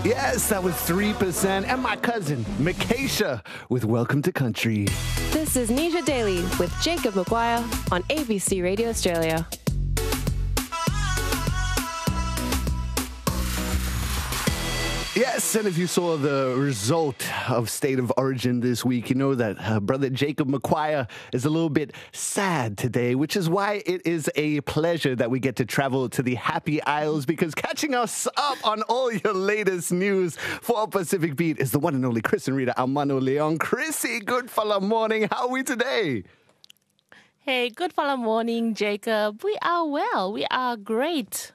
Yes, that was 3%. And my cousin, Mikesha, with Welcome to Country. This is Nisha Daily with Jacob Maguire on ABC Radio Australia. Yes, and if you saw the result of State of Origin this week, you know that brother Jacob Maguire is a little bit sad today, which is why it is a pleasure that we get to travel to the Happy Isles, because catching us up on all your latest news for our Pacific Beat is the one and only Chris and Rita Almano Leon. Chrissy, good fella morning. How are we today? Hey, good fella morning, Jacob. We are well. We are great.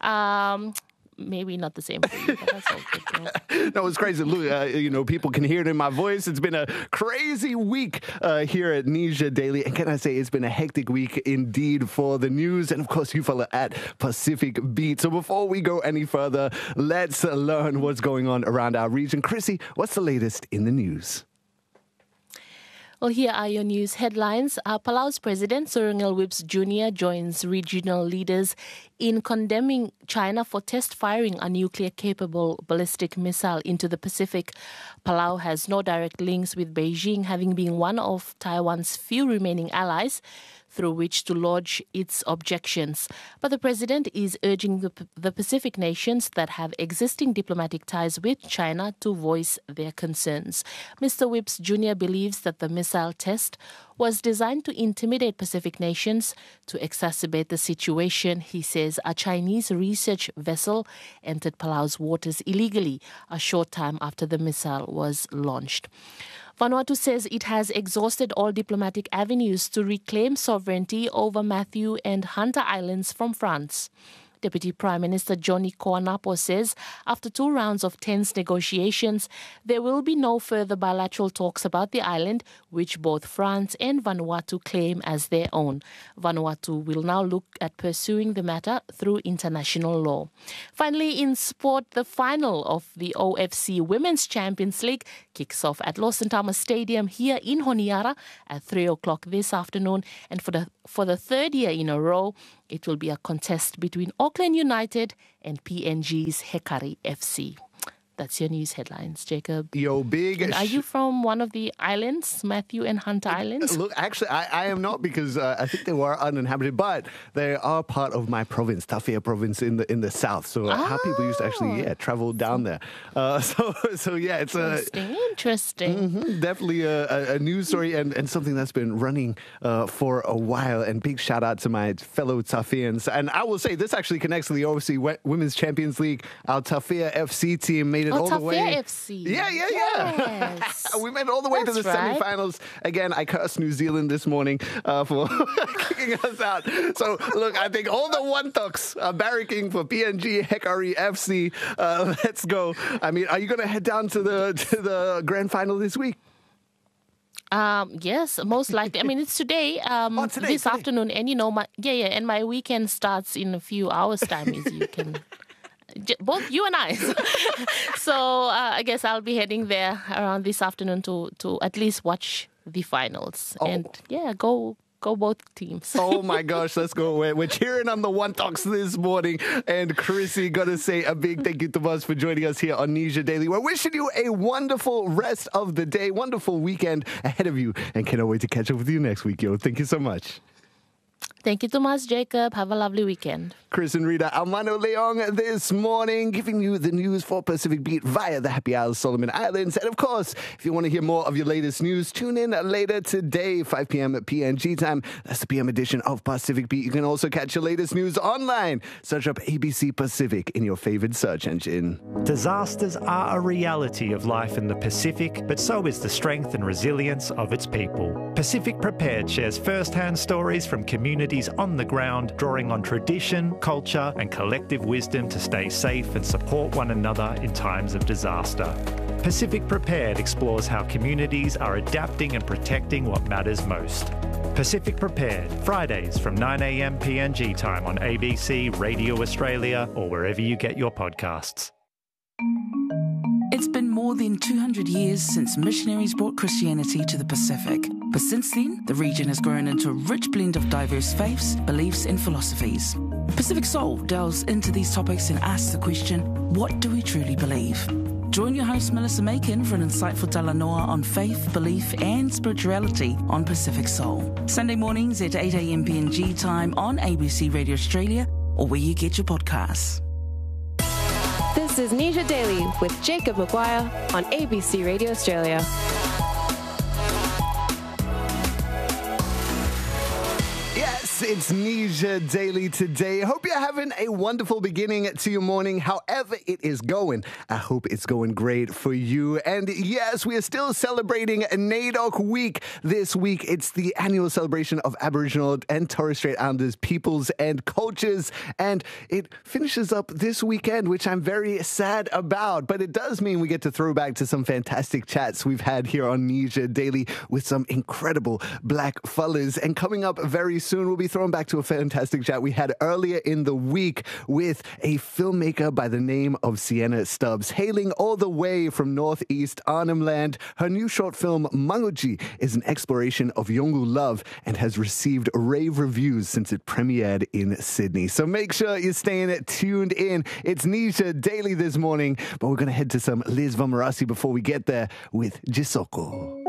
Maybe not the same thing, but that's all good. No, it's crazy. Look, people can hear it in my voice. It's been a crazy week here at Nisha Daily. And can I say it's been a hectic week indeed for the news. And of course, you follow at Pacific Beat. So before we go any further, let's learn what's going on around our region. Chrissy, what's the latest in the news? Well, here are your news headlines. Palau's President Suringal Whips Jr. joins regional leaders in condemning China for test firing a nuclear-capable ballistic missile into the Pacific. Palau has no direct links with Beijing, having been one of Taiwan's few remaining allies through which to lodge its objections. But the president is urging the Pacific nations that have existing diplomatic ties with China to voice their concerns. Mr. Whips Jr. believes that the missile test was designed to intimidate Pacific nations. To exacerbate the situation, he says a Chinese research vessel entered Palau's waters illegally a short time after the missile was launched. Vanuatu says it has exhausted all diplomatic avenues to reclaim sovereignty over Matthew and Hunter Islands from France. Deputy Prime Minister Johnny Koanapo says after 2 rounds of tense negotiations, there will be no further bilateral talks about the island, which both France and Vanuatu claim as their own. Vanuatu will now look at pursuing the matter through international law. Finally, in sport, the final of the OFC Women's Champions League kicks off at Lawson Thomas Stadium here in Honiara at 3 o'clock this afternoon. And for the third year in a row, it will be a contest between Auckland United and PNG's Hekari FC. That's your news headlines, Jacob. Yo, big. And are you from one of the islands, Matthew and Hunter Islands? Look, actually, I am not, because I think they were uninhabited, but they are part of my province, Tafea province in the south. So how people used to actually, travel down there. So yeah, it's interesting. Definitely a news story and something that's been running for a while. And big shout out to my fellow Tafeans. And I will say this actually connects to the OFC Women's Champions League. Our Tafea FC team made it all the way. FC. Yeah. Yes. We made it all the way to the semi-finals. Again, I cursed New Zealand this morning for kicking us out. So, look, I think all the Wantoks are barracking for PNG Hekari FC. Let's go. I mean, are you going to head down to the grand final this week? Yes, most likely. I mean, it's today, this afternoon, and and my weekend starts in a few hours' time, as you can. Both you and I. So I guess I'll be heading there around this afternoon to at least watch the finals. Oh. And go both teams. Oh my gosh, let's go. We're cheering on the Wantoks this morning. And Chrissy, gotta say a big thank you to us for joining us here on Nisha Daily. We're wishing you a wonderful rest of the day, wonderful weekend ahead of you, and cannot wait to catch up with you next week, yo. Thank you so much. Thank you so much, Jacob. Have a lovely weekend. Chris and Rita Almano Leong this morning, giving you the news for Pacific Beat via the Happy Isles, Solomon Islands. And of course, if you want to hear more of your latest news, tune in later today, 5 p.m. at PNG time. That's the PM edition of Pacific Beat. You can also catch your latest news online. Search up ABC Pacific in your favorite search engine. Disasters are a reality of life in the Pacific, but so is the strength and resilience of its people. Pacific Prepared shares first-hand stories from communities on the ground, drawing on tradition, culture and collective wisdom to stay safe and support one another in times of disaster. Pacific Prepared explores how communities are adapting and protecting what matters most. Pacific Prepared, Fridays from 9 a.m. PNG time on ABC, Radio Australia or wherever you get your podcasts. It's been more than 200 years since missionaries brought Christianity to the Pacific. But since then, the region has grown into a rich blend of diverse faiths, beliefs and philosophies. Pacific Soul delves into these topics and asks the question, what do we truly believe? Join your host Melissa Makin for an insightful talanoa on faith, belief and spirituality on Pacific Soul. Sunday mornings at 8 a.m. PNG time on ABC Radio Australia or where you get your podcasts. This is Nisha Daily with Jacob Maguire on ABC Radio Australia. It's Nisha Daily today. Hope you're having a wonderful beginning to your morning. However it is going, I hope it's going great for you. And yes, we are still celebrating NAIDOC Week. This week, it's the annual celebration of Aboriginal and Torres Strait Islanders peoples and cultures. And it finishes up this weekend, which I'm very sad about. But it does mean we get to throw back to some fantastic chats we've had here on Nisha Daily with some incredible black fellas. And coming up very soon, we'll be thrown back to a fantastic chat we had earlier in the week with a filmmaker by the name of Sienna Stubbs, hailing all the way from northeast Arnhem Land. Her new short film, Manguji, is an exploration of Yolngu love and has received rave reviews since it premiered in Sydney. So make sure you're staying tuned in. It's Nisha Daily this morning, but we're going to head to some Liz Vomarasi before we get there with Jisoko.